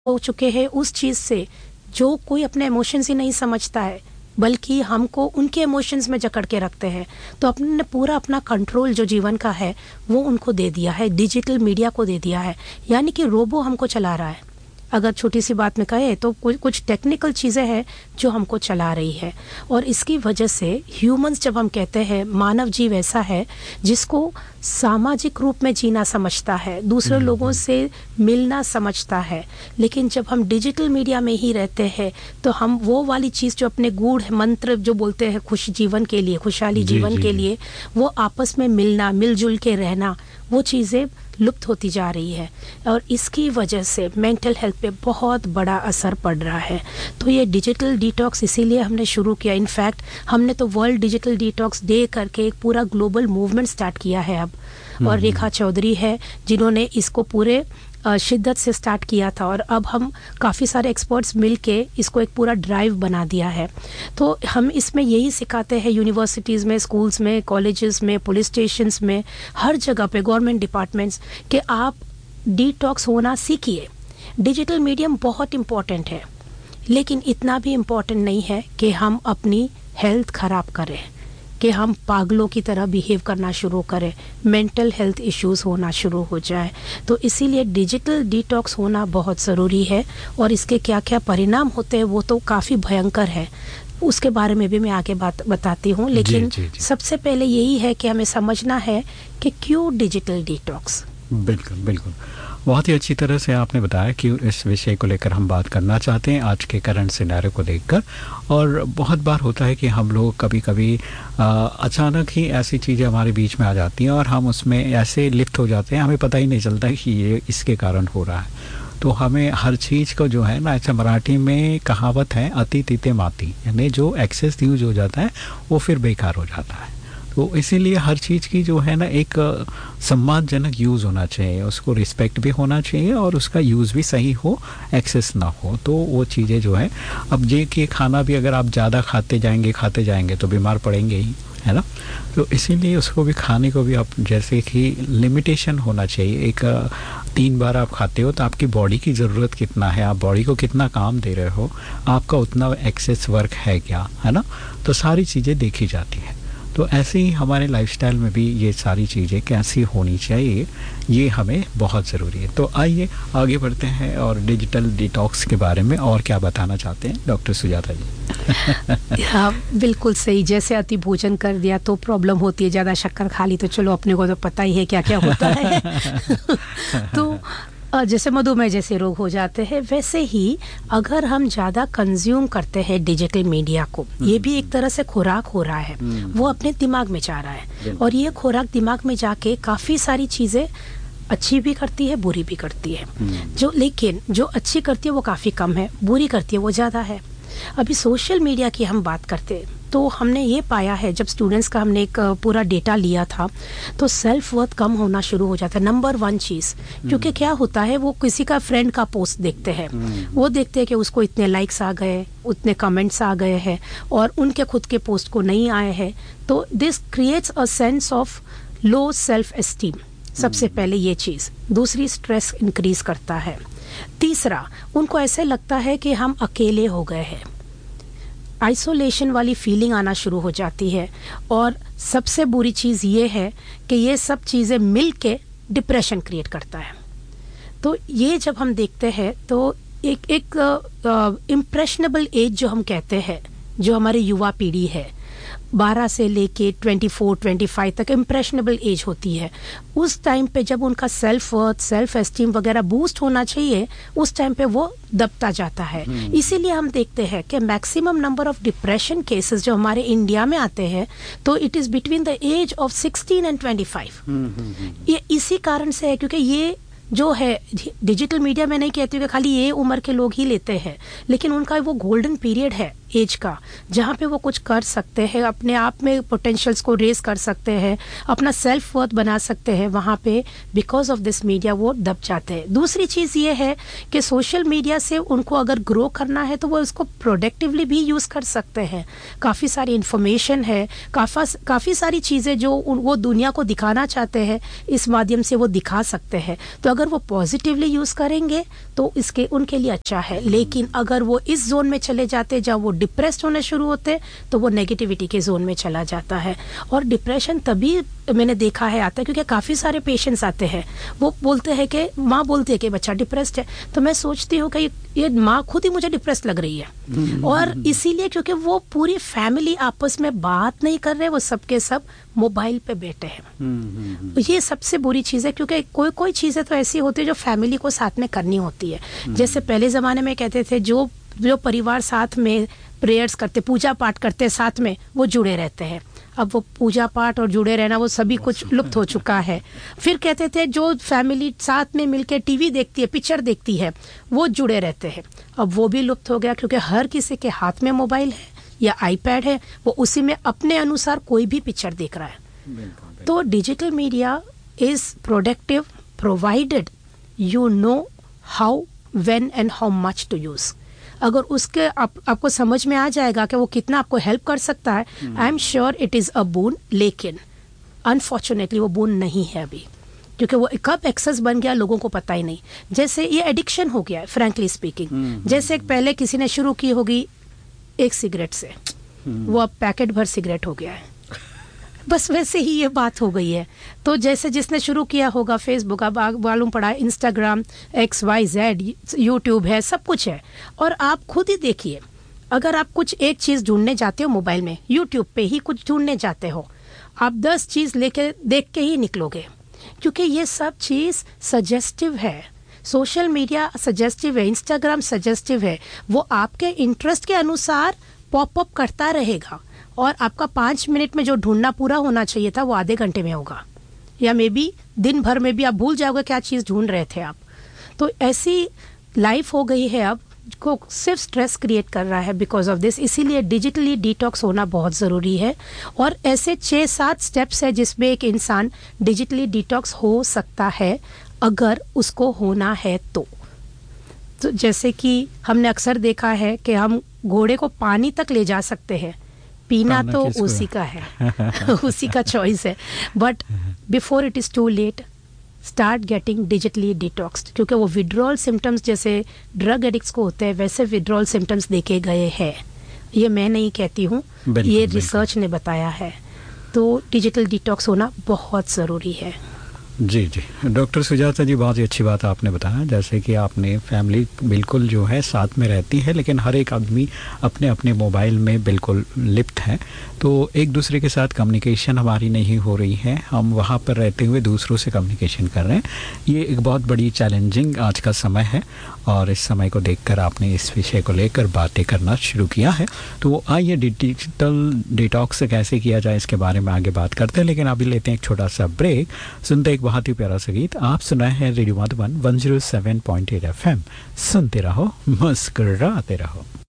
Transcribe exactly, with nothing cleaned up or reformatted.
हो चुके हैं उस चीज़ से जो कोई अपने इमोशंस ही नहीं समझता है, बल्कि हमको उनके इमोशंस में जकड़ के रखते हैं। तो अपने पूरा अपना कंट्रोल जो जीवन का है वो उनको दे दिया है, डिजिटल मीडिया को दे दिया है, यानी कि रोबो हमको चला रहा है। अगर छोटी सी बात में कहे तो कुछ कुछ टेक्निकल चीज़ें हैं जो हमको चला रही है। और इसकी वजह से ह्यूमंस, जब हम कहते हैं मानव जीव ऐसा है जिसको सामाजिक रूप में जीना समझता है, दूसरे लोगों से मिलना समझता है, लेकिन जब हम डिजिटल मीडिया में ही रहते हैं तो हम वो वाली चीज़ जो अपने गूढ़ मंत्र जो बोलते हैं खुश जीवन के लिए, खुशहाली जीवन के लिए, वो आपस में मिलना, मिलजुल के रहना, वो चीज़ें लुप्त होती जा रही है। और इसकी वजह से मेंटल हेल्थ पे बहुत बड़ा असर पड़ रहा है। तो ये डिजिटल डिटॉक्स इसीलिए हमने शुरू किया। इनफैक्ट हमने तो वर्ल्ड डिजिटल डिटॉक्स डे करके एक पूरा ग्लोबल मूवमेंट स्टार्ट किया है अब। और रेखा चौधरी है जिन्होंने इसको पूरे शिद्दत से स्टार्ट किया था, और अब हम काफ़ी सारे एक्सपर्ट्स मिलके इसको एक पूरा ड्राइव बना दिया है। तो हम इसमें यही सिखाते हैं यूनिवर्सिटीज़ में, स्कूल्स में, कॉलेजेस में, पुलिस स्टेशंस में, हर जगह पे, गवर्नमेंट डिपार्टमेंट्स, कि आप डिटॉक्स होना सीखिए। डिजिटल मीडियम बहुत इम्पॉर्टेंट है, लेकिन इतना भी इम्पॉर्टेंट नहीं है कि हम अपनी हेल्थ ख़राब करें, कि हम पागलों की तरह बिहेव करना शुरू करें, मेंटल हेल्थ इश्यूज होना शुरू हो जाए। तो इसीलिए डिजिटल डिटॉक्स होना बहुत ज़रूरी है। और इसके क्या क्या परिणाम होते हैं वो तो काफ़ी भयंकर है, उसके बारे में भी मैं आगे बात बताती हूँ। लेकिन जी, जी, जी. सबसे पहले यही है कि हमें समझना है कि क्यों डिजिटल डिटॉक्स। बिल्कुल बिल्कुल, बहुत ही अच्छी तरह से आपने बताया कि इस विषय को लेकर हम बात करना चाहते हैं आज के करंट सिनेरियो को देखकर। और बहुत बार होता है कि हम लोग कभी कभी आ, अचानक ही ऐसी चीज़ें हमारे बीच में आ जाती हैं और हम उसमें ऐसे लिप्त हो जाते हैं, हमें पता ही नहीं चलता कि ये इसके कारण हो रहा है। तो हमें हर चीज़ को जो है ना, ऐसा मराठी में कहावत है, अति तिते माती, यानी जो एक्सेस यूज हो जाता है वो फिर बेकार हो जाता है। तो इसीलिए हर चीज़ की जो है ना एक सम्मानजनक यूज़ होना चाहिए, उसको रिस्पेक्ट भी होना चाहिए और उसका यूज़ भी सही हो, एक्सेस ना हो। तो वो चीज़ें जो है, अब ये कि खाना भी अगर आप ज़्यादा खाते जाएंगे खाते जाएंगे तो बीमार पड़ेंगे ही, है ना। तो इसीलिए उसको भी, खाने को भी आप, जैसे कि लिमिटेशन होना चाहिए। एक तीन बार आप खाते हो तो आपकी बॉडी की ज़रूरत कितना है, आप बॉडी को कितना काम दे रहे हो, आपका उतना एक्सेस वर्क है क्या, है ना। तो सारी चीज़ें देखी जाती हैं। तो ऐसे ही हमारे लाइफस्टाइल में भी ये सारी चीज़ें कैसी होनी चाहिए, ये हमें बहुत ज़रूरी है। तो आइए आगे बढ़ते हैं और डिजिटल डिटॉक्स के बारे में और क्या बताना चाहते हैं डॉक्टर सुजाता जी। हाँ, बिल्कुल सही। जैसे अति भोजन कर दिया तो प्रॉब्लम होती है, ज़्यादा शक्कर खा ली तो चलो अपने को तो पता ही है क्या क्या होता है। तो जैसे मधुमेह जैसे रोग हो जाते हैं, वैसे ही अगर हम ज़्यादा कंज्यूम करते हैं डिजिटल मीडिया को, ये भी एक तरह से खुराक हो रहा है, वो अपने दिमाग में जा रहा है। और ये खुराक दिमाग में जाके काफ़ी सारी चीज़ें अच्छी भी करती है, बुरी भी करती है। जो लेकिन जो अच्छी करती है वो काफ़ी कम है, बुरी करती है वो ज़्यादा है। अभी सोशल मीडिया की हम बात करते हैं तो हमने ये पाया है, जब स्टूडेंट्स का हमने एक पूरा डेटा लिया था, तो सेल्फ वर्थ कम होना शुरू हो जाता है। नंबर वन चीज़, क्योंकि क्या होता है, वो किसी का फ्रेंड का पोस्ट देखते हैं, वो देखते हैं कि उसको इतने लाइक्स आ गए, उतने कमेंट्स आ गए हैं, और उनके खुद के पोस्ट को नहीं आए हैं। तो this creates a sense of low self esteem. सबसे पहले ये चीज़। दूसरी, स्ट्रेस इंक्रीज करता है। तीसरा, उनको ऐसे लगता है कि हम अकेले हो गए हैं, आइसोलेशन वाली फीलिंग आना शुरू हो जाती है। और सबसे बुरी चीज़ ये है कि ये सब चीज़ें मिल के डिप्रेशन क्रिएट करता है। तो ये जब हम देखते हैं तो एक एक इम्प्रेशनेबल एज जो हम कहते हैं, जो हमारी युवा पीढ़ी है, बारह से लेके चौबीस, पच्चीस तक इम्प्रेशनेबल एज होती है। उस टाइम पे जब उनका सेल्फ वर्थ, सेल्फ एस्टीम वगैरह बूस्ट होना चाहिए, उस टाइम पे वो दबता जाता है। इसीलिए हम देखते हैं कि maximum number of depression cases जो हमारे इंडिया में आते हैं, तो it is between the age of sixteen and twenty five. ये इसी कारण से है, क्योंकि ये जो है डिजिटल मीडिया में, नहीं कहती हूँ कि खाली ये उम्र के लोग ही लेते हैं, लेकिन उनका वो गोल्डन पीरियड है एज का, जहाँ पे वो कुछ कर सकते हैं, अपने आप में पोटेंशियल्स को रेज कर सकते हैं, अपना सेल्फ वर्थ बना सकते हैं, वहाँ पे बिकॉज ऑफ दिस मीडिया वो दब जाते हैं। दूसरी चीज़ ये है कि सोशल मीडिया से उनको अगर ग्रो करना है तो वो उसको प्रोडक्टिवली भी यूज़ कर सकते हैं। काफ़ी सारी इन्फॉर्मेशन है, काफ़ा काफ़ी सारी चीज़ें जो वो दुनिया को दिखाना चाहते हैं इस माध्यम से वो दिखा सकते हैं। तो अगर वो पॉजिटिवली यूज़ करेंगे तो इसके उनके लिए अच्छा है। लेकिन अगर वो इस जोन में चले जाते जहाँ वो डिप्रेस्ड होने शुरू होते तो वो नेगेटिविटी के जोन में चला जाता है। और डिप्रेशन तभी मैंने देखा है आता है क्योंकि काफ़ी सारे पेशेंट्स आते हैं, वो बोलते हैं कि माँ बोलती है कि बच्चा डिप्रेस्ड है, तो मैं सोचती हूँ कि ये माँ खुद ही मुझे डिप्रेस्ड लग रही है। और इसीलिए क्योंकि वो पूरी फैमिली आपस में बात नहीं कर रहे, वो सबके सब मोबाइल पे बैठे हैं। ये सबसे बुरी चीज़ है क्योंकि कोई कोई चीज़ें तो ऐसी होती है जो फैमिली को साथ में करनी होती है। जैसे पहले ज़माने में कहते थे जो जो परिवार साथ में प्रेयर्स करते, पूजा पाठ करते साथ में, वो जुड़े रहते हैं। अब वो पूजा पाठ और जुड़े रहना वो सभी कुछ लुप्त हो चुका है। फिर कहते थे जो फैमिली साथ में मिलकर टीवी देखती है, पिक्चर देखती है, वो जुड़े रहते हैं। अब वो भी लुप्त हो गया क्योंकि हर किसी के हाथ में मोबाइल है या आईपैड है, वो उसी में अपने अनुसार कोई भी पिक्चर देख रहा है। तो digital media is productive provided you know how, when and how much to use. अगर उसके आप, आपको समझ में आ जाएगा कि वो कितना आपको हेल्प कर सकता है, I am sure it is a बून। लेकिन अनफॉर्चुनेटली वो बून नहीं है अभी, क्योंकि वो कब एक्सेस बन गया लोगों को पता ही नहीं। जैसे ये एडिक्शन हो गया है फ्रैंकली स्पीकिंग। जैसे पहले किसी ने शुरू की होगी एक सिगरेट से, वो अब पैकेट भर सिगरेट हो गया है, बस वैसे ही ये बात हो गई है। तो जैसे जिसने शुरू किया होगा फेसबुक, अब मालूम पड़ा Instagram, x Y Z, YouTube है, सब कुछ है। और आप खुद ही देखिए, अगर आप कुछ एक चीज़ ढूंढने जाते हो मोबाइल में, यूट्यूब पे ही कुछ ढूंढने जाते हो, आप दस चीज़ लेके देख के ही निकलोगे, क्योंकि ये सब चीज़ सजेस्टिव है। सोशल मीडिया सजेस्टिव है, इंस्टाग्राम सजेस्टिव है, वो आपके इंटरेस्ट के अनुसार पॉपअप करता रहेगा। और आपका पाँच मिनट में जो ढूंढना पूरा होना चाहिए था वो आधे घंटे में होगा, या मे बी दिन भर में भी आप भूल जाओगे क्या चीज़ ढूंढ रहे थे आप। तो ऐसी लाइफ हो गई है अब, को सिर्फ स्ट्रेस क्रिएट कर रहा है बिकॉज ऑफ दिस। इसीलिए डिजिटली डिटॉक्स होना बहुत ज़रूरी है। और ऐसे छः सात स्टेप्स है जिसमें एक इंसान डिजिटली डिटॉक्स हो सकता है अगर उसको होना है तो। तो जैसे कि हमने अक्सर देखा है कि हम घोड़े को पानी तक ले जा सकते हैं, पीना तो उसी का है उसी का चॉइस है। But before it is to late, start getting digitally डिटॉक्स्ड, क्योंकि वो विड्रॉल सिम्टम्स जैसे ड्रग एडिक्ट्स को होते हैं वैसे विड्रॉल सिम्टम्स देखे गए हैं। ये मैं नहीं कहती हूँ, ये रिसर्च ने बताया है। तो डिजिटल डिटॉक्स होना बहुत ज़रूरी है। जी जी डॉक्टर सुजाता जी, बहुत ही अच्छी बात आपने बताया। जैसे कि आपने फैमिली बिल्कुल जो है साथ में रहती है, लेकिन हर एक आदमी अपने अपने मोबाइल में बिल्कुल लिप्त है, तो एक दूसरे के साथ कम्युनिकेशन हमारी नहीं हो रही है, हम वहाँ पर रहते हुए दूसरों से कम्युनिकेशन कर रहे हैं। ये एक बहुत बड़ी चैलेंजिंग आज का समय है, और इस समय को देखकर आपने इस विषय को लेकर बातें करना शुरू किया है। तो आइए डिजिटल डिटॉक्स कैसे किया जाए इसके बारे में आगे बात करते हैं, लेकिन अभी लेते हैं एक छोटा सा ब्रेक। सुनते एक बहुत ही प्यारा सा गीत। आप सुनाए हैं radio Madhuban one zero seven point eight F M. सुनते रहो, मुस्कुराते रहो।